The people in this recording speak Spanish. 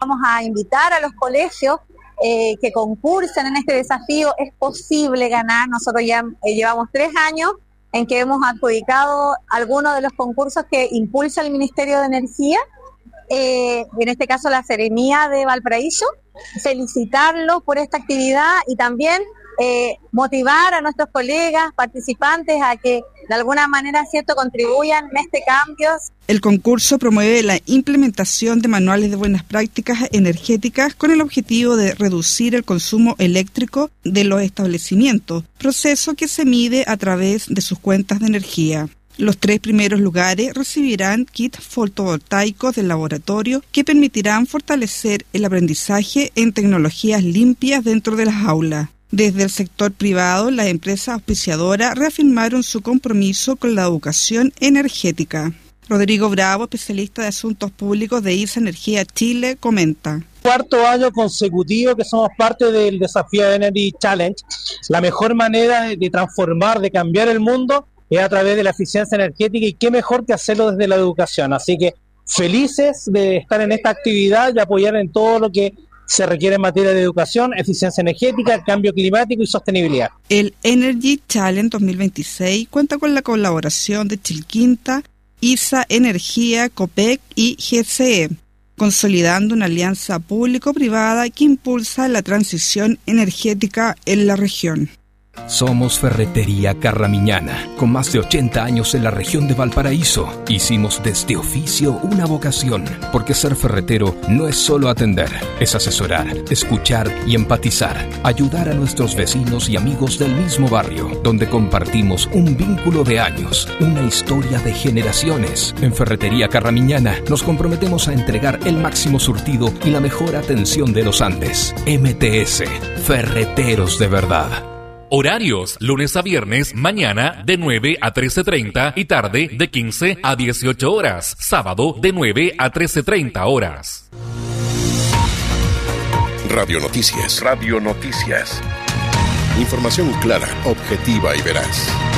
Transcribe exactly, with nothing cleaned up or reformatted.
Vamos a invitar a los colegios eh, que concursen en este desafío. Es posible ganar. Nosotros ya eh, llevamos tres años en que hemos adjudicado algunos de los concursos que impulsa el Ministerio de Energía, eh, en este caso la Seremía de Valparaíso. Felicitarlos por esta actividad y también eh, motivar a nuestros colegas participantes a que de alguna manera, cierto, contribuyan en este cambio. El concurso promueve la implementación de manuales de buenas prácticas energéticas con el objetivo de reducir el consumo eléctrico de los establecimientos, proceso que se mide a través de sus cuentas de energía. Los tres primeros lugares recibirán kits fotovoltaicos del laboratorio que permitirán fortalecer el aprendizaje en tecnologías limpias dentro de las aulas. Desde el sector privado, las empresas auspiciadoras reafirmaron su compromiso con la educación energética. Rodrigo Bravo, especialista de Asuntos Públicos de I S A Energía Chile, comenta. Cuarto año consecutivo que somos parte del desafío Energy Challenge. La mejor manera de transformar, de cambiar el mundo es a través de la eficiencia energética, y qué mejor que hacerlo desde la educación. Así que felices de estar en esta actividad y apoyar en todo lo que se requiere en materia de educación, eficiencia energética, cambio climático y sostenibilidad. El Energy Challenge dos mil veintiséis cuenta con la colaboración de Chilquinta, I S A Energía, COPEC y G C E, consolidando una alianza público-privada que impulsa la transición energética en la región. Somos Ferretería Carramiñana, con más de ochenta años en la región de Valparaíso. Hicimos de este oficio una vocación, porque ser ferretero no es solo atender, es asesorar, escuchar y empatizar, ayudar a nuestros vecinos y amigos del mismo barrio, donde compartimos un vínculo de años, una historia de generaciones. En Ferretería Carramiñana nos comprometemos a entregar el máximo surtido y la mejor atención de los Andes. M T S, Ferreteros de verdad. Horarios, lunes a viernes, mañana de nueve a trece treinta y tarde de quince a dieciocho horas. Sábado de nueve a trece treinta horas. Radio Noticias. Radio Noticias. Información clara, objetiva y veraz.